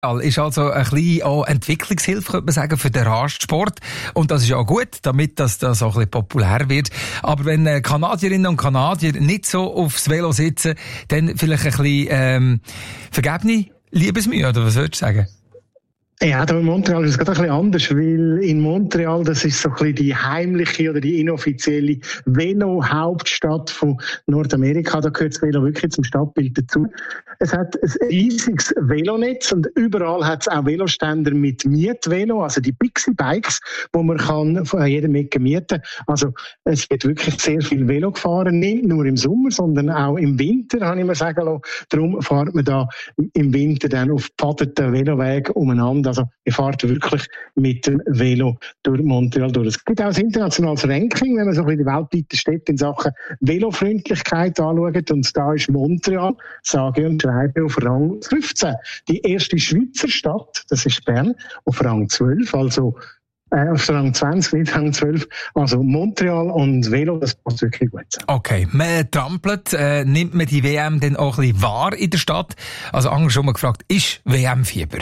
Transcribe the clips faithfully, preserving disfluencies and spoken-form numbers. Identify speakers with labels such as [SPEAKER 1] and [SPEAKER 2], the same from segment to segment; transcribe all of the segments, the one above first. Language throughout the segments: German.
[SPEAKER 1] Ist also ein bisschen auch Entwicklungshilfe, könnte man sagen, für den Radsport. Und das ist auch gut, damit das, das auch ein bisschen populär wird. Aber wenn Kanadierinnen und Kanadier nicht so aufs Velo sitzen, dann vielleicht ein bisschen ähm, vergebene Liebesmühe, oder was würdest du sagen?
[SPEAKER 2] Ja, da in Montreal ist es gerade ein bisschen anders, weil in Montreal, das ist so ein bisschen die heimliche oder die inoffizielle Velo-Hauptstadt von Nordamerika. Da gehört das Velo wirklich zum Stadtbild dazu. Es hat ein riesiges Velonetz und überall hat es auch Veloständer mit Mietvelo, also die Pixie-Bikes, wo man kann von jedem Ecke mieten. Also es wird wirklich sehr viel Velo gefahren, nicht nur im Sommer, sondern auch im Winter, habe ich mir sagen lassen. Darum fährt man da im Winter dann auf gepadeten Velowegen umeinander. Also, ihr fahrt wirklich mit dem Velo durch Montreal durch. Es gibt auch ein internationales Ranking, wenn man so ein bisschen die weltweiten Städte in Sachen Velofreundlichkeit anschaut. Und da ist Montreal, sage und schreibe, auf Rang fünfzehn. Die erste Schweizer Stadt, das ist Bern, auf Rang zwölf. Also, äh, auf Rang zwanzig, nicht Rang zwölf. Also, Montreal und Velo, das passt wirklich gut.
[SPEAKER 1] Okay. Man trampelt, äh, nimmt man die W M dann auch ein bisschen wahr in der Stadt? Also, anders schon mal gefragt, ist W M-Fieber?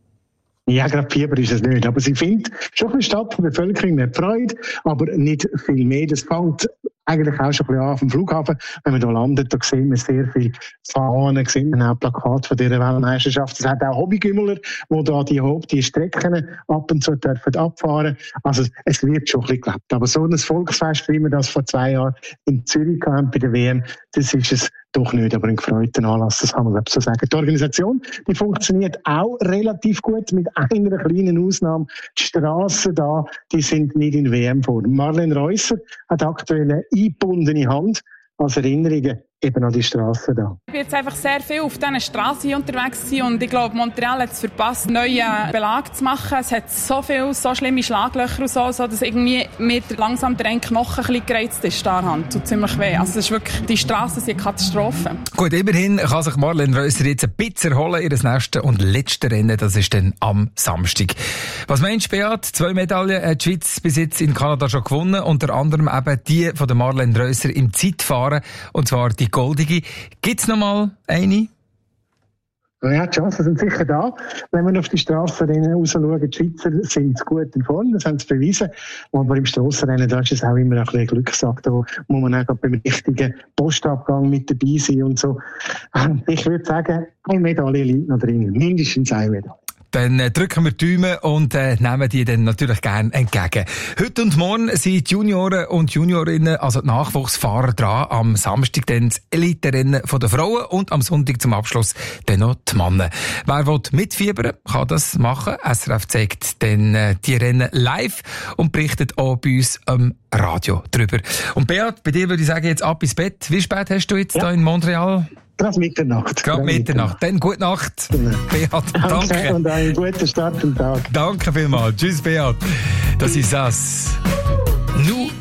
[SPEAKER 2] Ja, gerade Fieber ist es nicht. Aber sie findet schon eine Stadt, die Bevölkerung hat Freude, aber nicht viel mehr. Das fängt eigentlich auch schon ein bisschen an vom Flughafen. Wenn man da landet, da sieht man sehr viel Fahnen, sieht man auch Plakate von dieser Weltmeisterschaft. Es hat auch Hobbygümmler, die da die, die Strecken ab und zu dürfen abfahren. Also es wird schon ein bisschen gelebt. Aber so ein Volksfest, wie wir das vor zwei Jahren in Zürich hatten bei der W M, das ist es doch nicht, aber ein gefreuten Anlass, das kann man so sagen. Die Organisation, die funktioniert auch relativ gut, mit einer kleinen Ausnahme. Die Strassen da, die sind nicht in W M-Form. Marlene Reusser hat aktuell eine eingebundene Hand als Erinnerungen eben an die Strassen da.
[SPEAKER 3] Ich bin jetzt einfach sehr viel auf diesen Strassen unterwegs gewesen und ich glaube, Montreal hat es verpasst, neuen Belag zu machen. Es hat so viele, so schlimme Schlaglöcher und so, so dass irgendwie mit langsam der Knochen ein bisschen gereizt ist, da Hand. Tut ziemlich weh. Also es ist wirklich, die Strassen sind eine Katastrophe.
[SPEAKER 1] Gut, immerhin kann sich Marlene Reusser jetzt ein bisschen erholen. Ihr nächstes und letztes Rennen, das ist dann am Samstag. Was meinst du, Beat? Zwei Medaillen hat die Schweiz bis jetzt in Kanada schon gewonnen, unter anderem eben die von der Marlene Reusser im Zeitfahren, und zwar die goldige. Gibt's noch mal eine?
[SPEAKER 2] Ja, die Chancen sind sicher da. Wenn wir auf die Strassenrennen rausschauen, die Schweizer sind gut in Form, das haben sie bewiesen. Aber im Strassenrennen, da ist es auch immer ein bisschen Glückssache. Da muss man auch beim richtigen Postabgang mit dabei sein und so. Ich würde sagen, eine Medaille liegt noch drin. Mindestens eine Medaille.
[SPEAKER 1] Dann äh, drücken wir die Daumen und äh, nehmen die dann natürlich gerne entgegen. Heute und morgen sind die Junioren und Juniorinnen, also die Nachwuchsfahrer, dran. Am Samstag dann das Elite-Rennen der Frauen und am Sonntag zum Abschluss dann noch die Männer. Wer will mitfiebern, kann das machen. S R F zeigt dann äh, die Rennen live und berichtet auch bei uns am Radio drüber. Und Beat, bei dir würde ich sagen, jetzt ab ins Bett. Wie spät hast du jetzt ja. da in Montreal?
[SPEAKER 2] Gerade Mitternacht.
[SPEAKER 1] Gerade Mitternacht. Dann gute Nacht, genau. Beat. Danke.
[SPEAKER 2] Danke. Und einen guten Start am Tag.
[SPEAKER 1] Danke vielmals. Tschüss, Beat. Das ist das. Nu